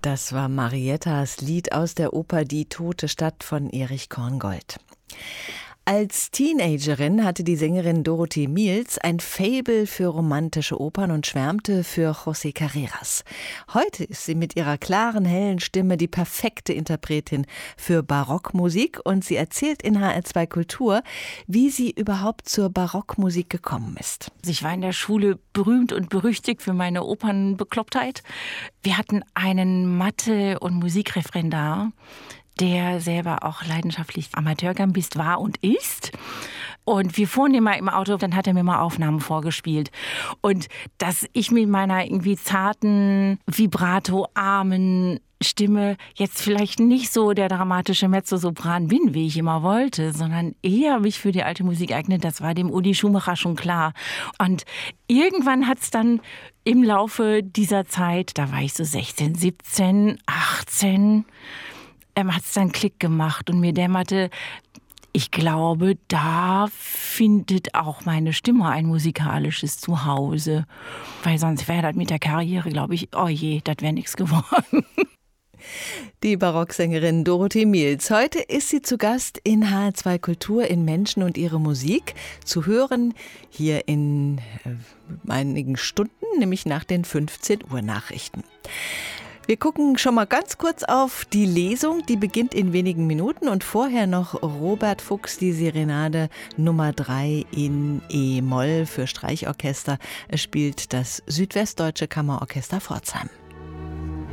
Das war Mariettas Lied aus der Oper Die tote Stadt von Erich Korngold. Als Teenagerin hatte die Sängerin Dorothee Miels ein Faible für romantische Opern und schwärmte für José Carreras. Heute ist sie mit ihrer klaren, hellen Stimme die perfekte Interpretin für Barockmusik und sie erzählt in HR2 Kultur, wie sie überhaupt zur Barockmusik gekommen ist. Ich war in der Schule berühmt und berüchtigt für meine Opernbeklopptheit. Wir hatten einen Mathe- und Musikreferendar, der selber auch leidenschaftlich Amateurgambist war und ist. Und wir fuhren immer im Auto, dann hat er mir mal Aufnahmen vorgespielt. Und dass ich mit meiner irgendwie zarten, vibrato-armen Stimme jetzt vielleicht nicht so der dramatische Mezzosopran bin, wie ich immer wollte, sondern eher mich für die alte Musik eignet, das war dem Uli Schumacher schon klar. Und irgendwann hat es dann im Laufe dieser Zeit, da war ich so 16, 17, 18, hat es dann Klick gemacht und mir dämmerte, ich glaube, da findet auch meine Stimme ein musikalisches Zuhause. Weil sonst wäre das mit der Karriere, glaube ich, oh je, das wäre nichts geworden. Die Barocksängerin Dorothee Miels. Heute ist sie zu Gast in HR2 Kultur in Menschen und ihre Musik. Zu hören hier in einigen Stunden, nämlich nach den 15 Uhr Nachrichten. Wir gucken schon mal ganz kurz auf die Lesung, die beginnt in wenigen Minuten und vorher noch Robert Fuchs, die Serenade Nummer 3 in E-Moll für Streichorchester. Es spielt das Südwestdeutsche Kammerorchester Pforzheim.